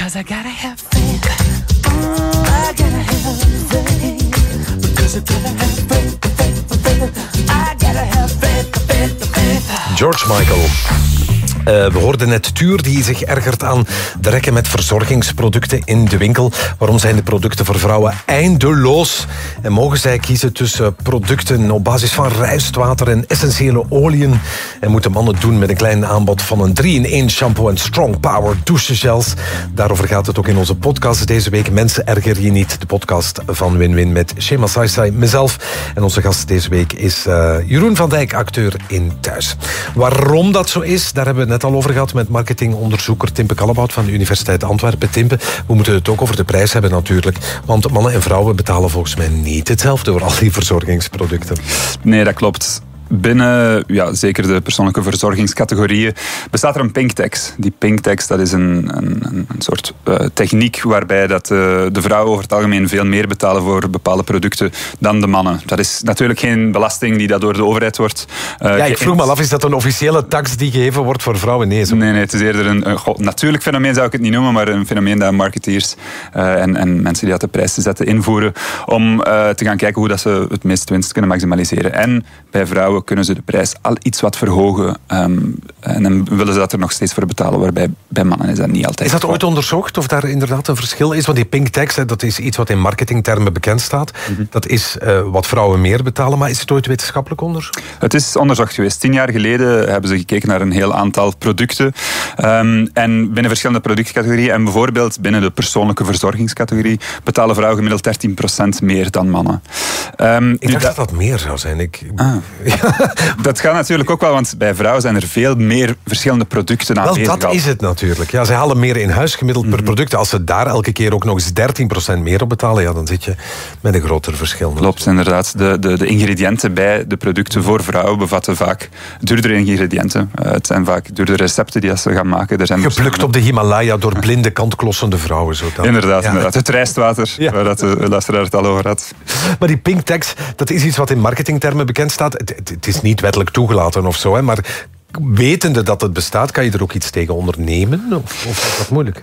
'Cause I gotta have faith. I gotta have faith. Because I gotta have faith. I gotta have faith. George Michael. We hoorden net Tuur die zich ergert aan de rekken met verzorgingsproducten in de winkel. Waarom zijn de producten voor vrouwen eindeloos? En mogen zij kiezen tussen producten op basis van rijstwater en essentiële oliën? En moeten mannen doen met een klein aanbod van een 3-in-1 shampoo en Strong Power douchegels? Daarover gaat het ook in onze podcast deze week. Mensen, erger je niet. De podcast van Win-Win met Shema Saisai, mezelf. En onze gast deze week is Jeroen van Dijk, acteur in Thuis. Waarom dat zo is, daar hebben we het net al over gehad met marketingonderzoeker Timpe Kallebout van de Universiteit Antwerpen. Timpe, we moeten het ook over de prijs hebben natuurlijk. Want mannen en vrouwen betalen volgens mij niet hetzelfde voor al die verzorgingsproducten. Nee, dat klopt. Binnen zeker de persoonlijke verzorgingscategorieën bestaat er een pink tax. Die pink tax, dat is een soort techniek waarbij dat de vrouwen over het algemeen veel meer betalen voor bepaalde producten dan de mannen. Dat is natuurlijk geen belasting die dat door de overheid wordt ik vroeg me af, is dat een officiële tax die gegeven wordt voor vrouwen? Nee, het is eerder een natuurlijk fenomeen zou ik het niet noemen, maar een fenomeen dat marketeers en mensen die dat de prijs te zetten invoeren om te gaan kijken hoe dat ze het meest winst kunnen maximaliseren. En bij vrouwen kunnen ze de prijs al iets wat verhogen. En dan willen ze dat er nog steeds voor betalen, waarbij bij mannen is dat niet altijd. Is dat ooit onderzocht of daar inderdaad een verschil is? Want die pink tax, dat is iets wat in marketingtermen bekend staat. Mm-hmm. Dat is wat vrouwen meer betalen, maar is het ooit wetenschappelijk onderzoek? Het is onderzocht geweest. 10 jaar geleden hebben ze gekeken naar een heel aantal producten. En binnen verschillende productcategorieën, en bijvoorbeeld binnen de persoonlijke verzorgingscategorie, betalen vrouwen gemiddeld 13% meer dan mannen. Ik dacht dat dat meer zou zijn. Dat gaat natuurlijk ook wel, want bij vrouwen zijn er veel meer verschillende producten aanwezig. Wel, dat is het natuurlijk. Ja, zij halen meer in huis gemiddeld per product. Als ze daar elke keer ook nog eens 13% meer op betalen, dan zit je met een groter verschil. Klopt, inderdaad. De ingrediënten bij de producten voor vrouwen bevatten vaak duurdere ingrediënten. Het zijn vaak duurdere recepten die ze gaan maken. Er zijn geplukt op de Himalaya door blinde kantklossende vrouwen. Inderdaad. Het rijstwater, waar dat de luisteraar het al over had. Maar die pink tax, dat is iets wat in marketingtermen bekend staat. Het is niet wettelijk toegelaten of zo, maar wetende dat het bestaat, kan je er ook iets tegen ondernemen? Of is dat moeilijk?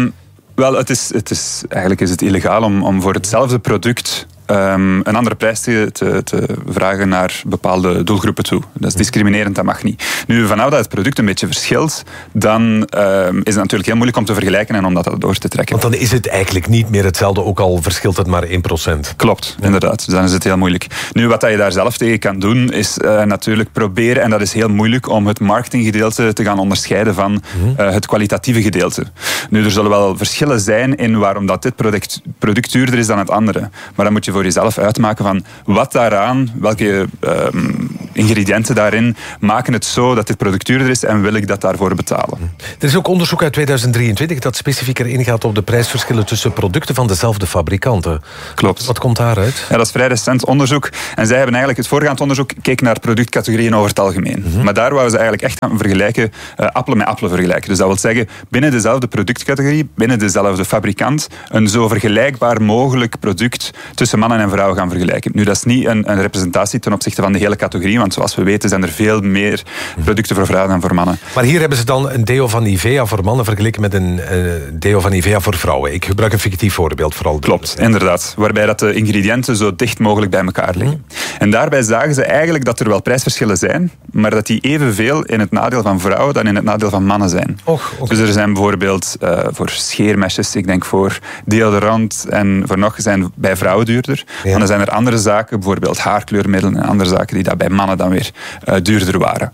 Wel, eigenlijk is het illegaal om voor hetzelfde product een andere prijs te vragen naar bepaalde doelgroepen toe. Dat is discriminerend, dat mag niet. Nu, vanaf dat het product een beetje verschilt, dan is het natuurlijk heel moeilijk om te vergelijken en om dat door te trekken. Want dan is het eigenlijk niet meer hetzelfde, ook al verschilt het maar 1%. Klopt, inderdaad. Dus dan is het heel moeilijk. Nu, wat je daar zelf tegen kan doen, is natuurlijk proberen, en dat is heel moeilijk, om het marketinggedeelte te gaan onderscheiden van het kwalitatieve gedeelte. Nu, er zullen wel verschillen zijn in waarom dat dit product duurder is dan het andere. Maar dan moet je voor jezelf uitmaken van wat daaraan, welke ingrediënten daarin maken het zo dat dit product duurder is en wil ik dat daarvoor betalen. Er is ook onderzoek uit 2023 dat specifieker ingaat op de prijsverschillen tussen producten van dezelfde fabrikanten. Klopt. Wat komt daaruit? Ja, dat is vrij recent onderzoek. En zij hebben eigenlijk het voorgaand onderzoek gekeken naar productcategorieën over het algemeen. Mm-hmm. Maar daar wouden ze eigenlijk echt gaan vergelijken, appelen met appelen vergelijken. Dus dat wil zeggen, binnen dezelfde productcategorie, binnen dezelfde fabrikant, een zo vergelijkbaar mogelijk product tussen mannen en vrouwen gaan vergelijken. Nu, dat is niet een representatie ten opzichte van de hele categorie, want zoals we weten zijn er veel meer producten voor vrouwen dan voor mannen. Maar hier hebben ze dan een deo van Nivea voor mannen vergeleken met een deo van Nivea voor vrouwen. Ik gebruik een fictief voorbeeld vooral. Klopt, inderdaad. Waarbij dat de ingrediënten zo dicht mogelijk bij elkaar liggen. En daarbij zagen ze eigenlijk dat er wel prijsverschillen zijn, maar dat die evenveel in het nadeel van vrouwen dan in het nadeel van mannen zijn. Dus er zijn bijvoorbeeld voor scheermesjes, ik denk voor deodorant en voor nog zijn bij vrouwen duurder. Ja. Maar dan zijn er andere zaken, bijvoorbeeld haarkleurmiddelen en andere zaken die dat bij mannen dan weer duurder waren.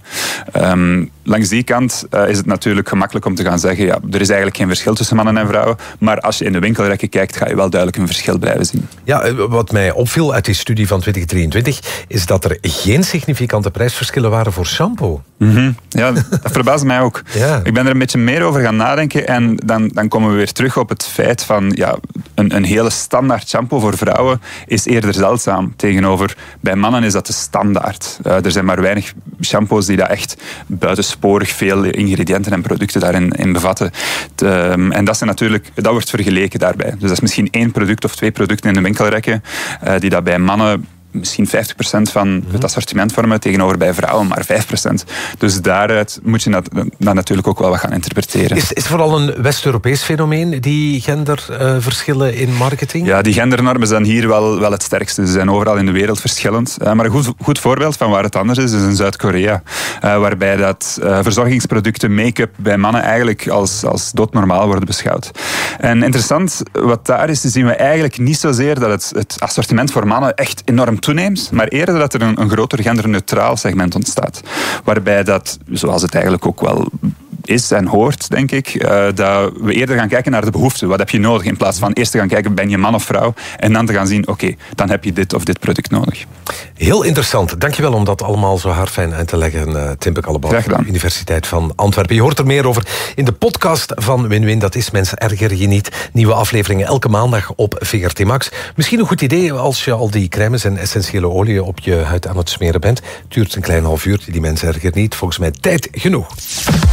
Langs die kant is het natuurlijk gemakkelijk om te gaan zeggen, ja, er is eigenlijk geen verschil tussen mannen en vrouwen, maar als je in de winkelrekken kijkt, ga je wel duidelijk een verschil blijven zien. Ja, wat mij opviel uit die studie van 2023 is dat er geen significante prijsverschillen waren voor shampoo. Mm-hmm. Ja, dat verbaast mij ook. Ja. Ik ben er een beetje meer over gaan nadenken en dan komen we weer terug op het feit van een hele standaard shampoo voor vrouwen is eerder zeldzaam tegenover bij mannen is dat de standaard. Er zijn maar weinig shampoos die dat echt buitensporig veel ingrediënten en producten daarin bevatten. En dat wordt vergeleken daarbij. Dus dat is misschien 1 product of 2 producten in de winkelrekken die dat bij mannen misschien 50% van het assortiment vormen, tegenover bij vrouwen maar 5%. Dus daaruit moet je dat natuurlijk ook wel wat gaan interpreteren. Is het vooral een West-Europees fenomeen, die genderverschillen in marketing? Ja, die gendernormen zijn hier wel het sterkste. Ze zijn overal in de wereld verschillend. Maar een goed voorbeeld van waar het anders is in Zuid-Korea. Waarbij dat verzorgingsproducten, make-up bij mannen eigenlijk als doodnormaal worden beschouwd. En interessant, wat daar is, zien we eigenlijk niet zozeer dat het assortiment voor mannen echt enorm toeneemt, maar eerder dat er een groter genderneutraal segment ontstaat. Waarbij dat, zoals het eigenlijk ook wel is en hoort, denk ik, dat we eerder gaan kijken naar de behoeften. Wat heb je nodig? In plaats van eerst te gaan kijken, ben je man of vrouw? En dan te gaan zien, oké, dan heb je dit of dit product nodig. Heel interessant. Dankjewel om dat allemaal zo haarfijn uit te leggen, Timpe Kallebout van de Universiteit van Antwerpen. Je hoort er meer over in de podcast van Win-Win. Dat is Mensen erger je niet. Nieuwe afleveringen elke maandag op VRT Max. Misschien een goed idee als je al die crèmes en essentiële oliën op je huid aan het smeren bent. Het duurt een klein half uurtje, die Mensen erger niet. Volgens mij tijd genoeg.